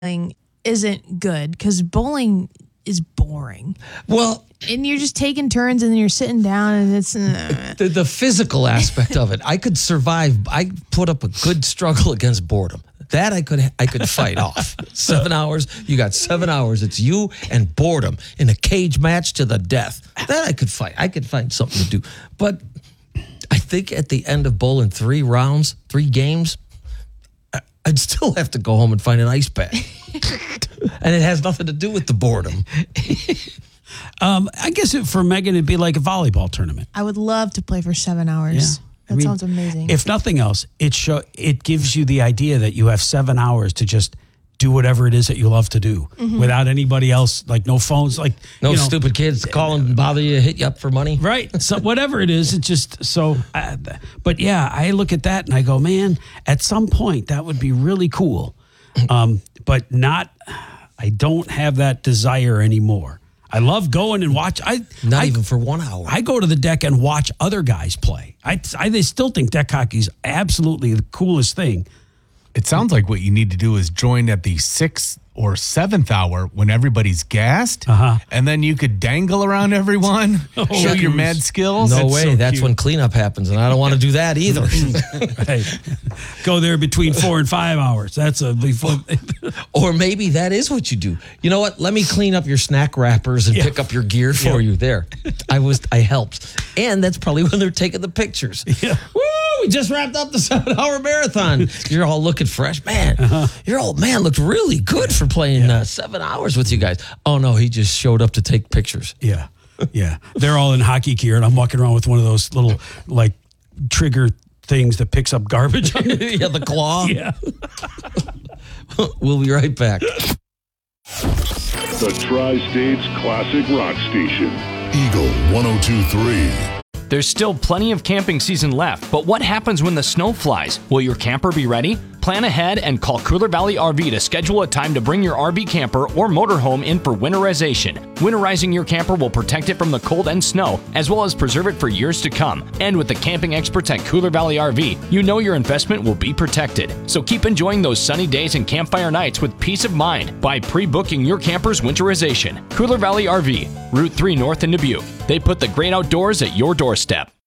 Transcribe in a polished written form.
isn't good because bowling is boring. Well, and you're just taking turns and then you're sitting down and it's the physical aspect of it. I could survive. I put up a good struggle against boredom. That I could fight off. 7 hours. You got 7 hours. It's you and boredom in a cage match to the death. That I could fight. I could find something to do. But I think at the end of bowling 3 rounds, 3 games, I'd still have to go home and find an ice bag. And it has nothing to do with the boredom. I guess for Megan, it'd be like a volleyball tournament. I would love to play for 7 hours. Yeah. That sounds amazing. If nothing else, it gives you the idea that you have 7 hours to just do whatever it is that you love to do without anybody else, like no phones, like no stupid kids call and bother you, hit you up for money. Right. So whatever it is, it's just so. But yeah, I look at that and I go, man, at some point that would be really cool, but not. I don't have that desire anymore. I love going and watch. Not even for 1 hour. I go to the deck and watch other guys play. I still think deck hockey is absolutely the coolest thing. It sounds like what you need to do is join at the 6th or 7th hour when everybody's gassed, and then you could dangle around everyone, show your mad skills. No way. That's when cleanup happens, and I don't want to do that either. Right. Go there between 4 and 5 hours. That's Or maybe that is what you do. You know what? Let me clean up your snack wrappers and pick up your gear for you. There, I helped, and that's probably when they're taking the pictures. Yeah. Woo! We just wrapped up the 7-hour marathon. You're all looking fresh, man. Your old man looked really good for playing 7 hours with you guys. Oh no, he just showed up to take pictures. Yeah. Yeah. They're all in hockey gear and I'm walking around with one of those little like trigger things that picks up garbage. Yeah, the claw. Yeah. We'll be right back. The Tri-States Classic Rock Station. Eagle 102.3. There's still plenty of camping season left, but what happens when the snow flies? Will your camper be ready? Plan ahead and call Cooler Valley RV to schedule a time to bring your RV camper or motorhome in for winterization. Winterizing your camper will protect it from the cold and snow, as well as preserve it for years to come. And with the camping experts at Cooler Valley RV, you know your investment will be protected. So keep enjoying those sunny days and campfire nights with peace of mind by pre-booking your camper's winterization. Cooler Valley RV, Route 3 North in Dubuque. They put the great outdoors at your doorstep.